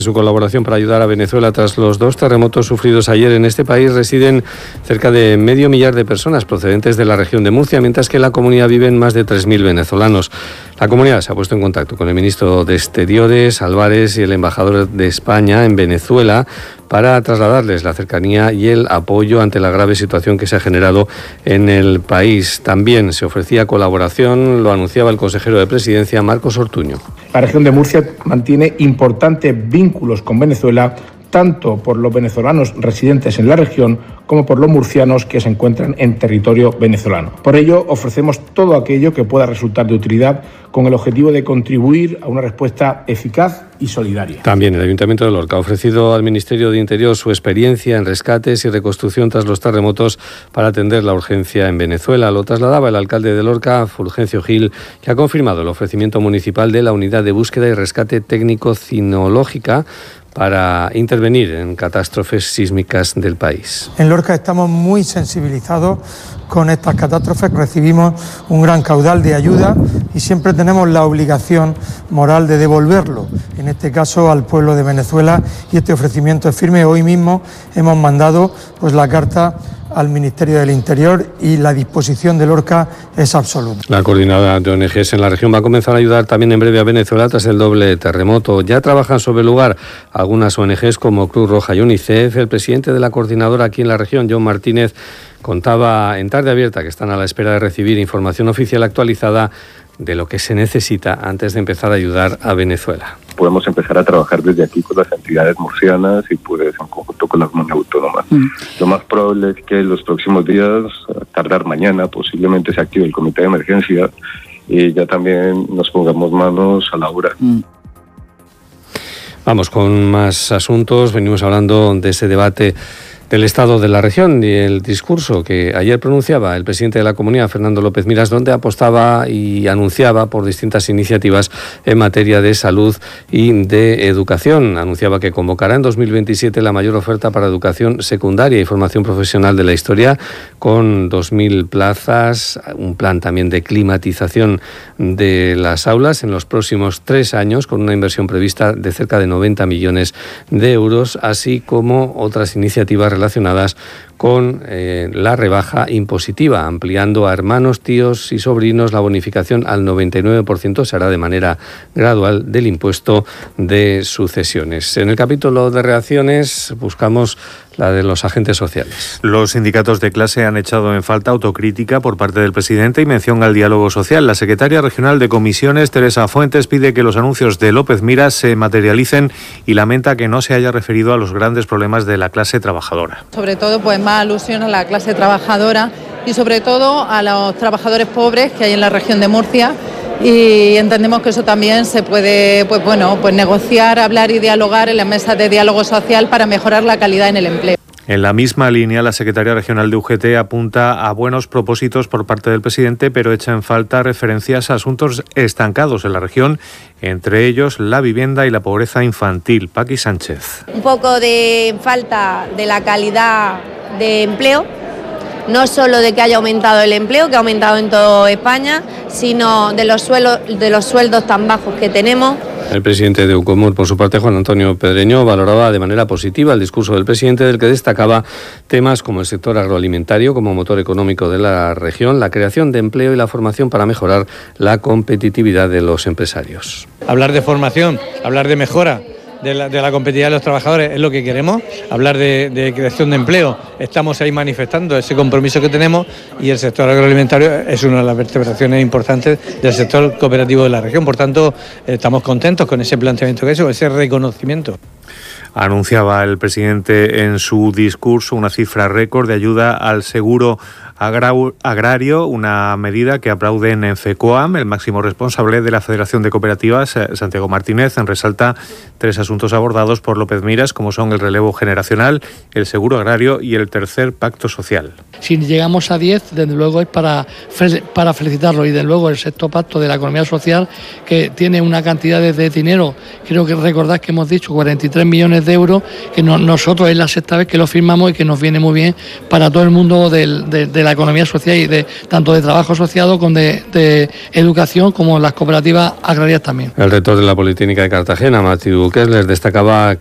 Su colaboración para ayudar a Venezuela tras los 2 terremotos sufridos ayer en este país residen cerca de 500.000 de personas procedentes de la región de Murcia, mientras que en la comunidad viven más de 3.000 venezolanos. La comunidad se ha puesto en contacto con el ministro de Exteriores, Álvarez, y el embajador de España en Venezuela para trasladarles la cercanía y el apoyo ante la grave situación que se ha generado en el país. También se ofrecía colaboración, lo anunciaba el consejero de Presidencia, Marcos Ortuño. La región de Murcia mantiene importantes vínculos con Venezuela, tanto por los venezolanos residentes en la región como por los murcianos que se encuentran en territorio venezolano. Por ello, ofrecemos todo aquello que pueda resultar de utilidad con el objetivo de contribuir a una respuesta eficaz y solidaria. También el Ayuntamiento de Lorca ha ofrecido al Ministerio de Interior su experiencia en rescates y reconstrucción tras los terremotos para atender la urgencia en Venezuela. Lo trasladaba el alcalde de Lorca, Fulgencio Gil, que ha confirmado el ofrecimiento municipal de la Unidad de Búsqueda y Rescate Técnico-Cinológica para intervenir en catástrofes sísmicas del país. En Lorca estamos muy sensibilizados con estas catástrofes, recibimos un gran caudal de ayuda y siempre tenemos la obligación moral de devolverlo, en este caso al pueblo de Venezuela, y este ofrecimiento es firme. Hoy mismo hemos mandado la carta al Ministerio del Interior y la disposición de Lorca es absoluta. La coordinadora de ONGs en la región va a comenzar a ayudar también en breve a Venezuela tras el doble terremoto. Ya trabajan sobre el lugar algunas ONGs como Cruz Roja y UNICEF. El presidente de la coordinadora aquí en la región, John Martínez, contaba en Tarde Abierta que están a la espera de recibir información oficial actualizada de lo que se necesita antes de empezar a ayudar a Venezuela. Podemos empezar a trabajar desde aquí con las entidades murcianas y pues en conjunto con la comunidad autónoma. Lo más probable es que en los próximos días, a tardar mañana, posiblemente se active el comité de emergencia y ya también nos pongamos manos a la obra. Vamos con más asuntos. Venimos hablando de ese debate del estado de la región y el discurso que ayer pronunciaba el presidente de la comunidad, Fernando López Miras, donde apostaba y anunciaba por distintas iniciativas en materia de salud y de educación. Anunciaba que convocará en 2027 la mayor oferta para educación secundaria y formación profesional de la historia, con 2.000 plazas, un plan también de climatización de las aulas en los próximos 3 años, con una inversión prevista de cerca de 90 millones de euros, así como otras iniciativas relacionadas con la rebaja impositiva, ampliando a hermanos, tíos y sobrinos la bonificación al 99%, se hará de manera gradual, del impuesto de sucesiones. En el capítulo de reacciones buscamos la de los agentes sociales. Los sindicatos de clase han echado en falta autocrítica por parte del presidente y mención al diálogo social. La secretaria regional de comisiones, Teresa Fuentes, pide que los anuncios de López Miras se materialicen y lamenta que no se haya referido a los grandes problemas de la clase trabajadora. Sobre todo, más alusión a la clase trabajadora y sobre todo a los trabajadores pobres que hay en la región de Murcia, y entendemos que eso también se puede negociar, hablar y dialogar en las mesas de diálogo social para mejorar la calidad en el empleo. En la misma línea, la secretaria regional de UGT apunta a buenos propósitos por parte del presidente, pero echa en falta referencias a asuntos estancados en la región, entre ellos la vivienda y la pobreza infantil. Paqui Sánchez. Un poco de falta de la calidad de empleo, no solo de que haya aumentado el empleo, que ha aumentado en toda España, sino de los sueldos tan bajos que tenemos. El presidente de Ucomur, por su parte, Juan Antonio Pedreño, valoraba de manera positiva el discurso del presidente, del que destacaba temas como el sector agroalimentario como motor económico de la región, la creación de empleo y la formación para mejorar la competitividad de los empresarios. Hablar de formación, hablar de mejora de la competitividad de los trabajadores es lo que queremos, hablar de creación de empleo. Estamos ahí manifestando ese compromiso que tenemos, y el sector agroalimentario es una de las vertebraciones importantes del sector cooperativo de la región. Por tanto, estamos contentos con ese planteamiento que es, ese reconocimiento. Anunciaba el presidente en su discurso una cifra récord de ayuda al seguro agrario, una medida que aplauden en FECOAM. El máximo responsable de la Federación de Cooperativas, Santiago Martínez, resalta 3 asuntos abordados por López Miras, como son el relevo generacional, el seguro agrario y el tercer pacto social. Si llegamos a 10, desde luego es para felicitarlo, y desde luego el sexto pacto de la economía social, que tiene una cantidad de dinero, creo que recordad que hemos dicho 43 3 millones de euros, que nosotros es la sexta vez que lo firmamos y que nos viene muy bien para todo el mundo de la economía social y tanto de trabajo asociado como de educación, como las cooperativas agrarias también. El rector de la Politécnica de Cartagena, Matthew Kessler, destacaba